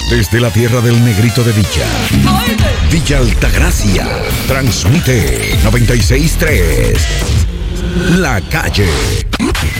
Desde la tierra del Negrito de Villa, Villa Altagracia, transmite 96.3. La Calle.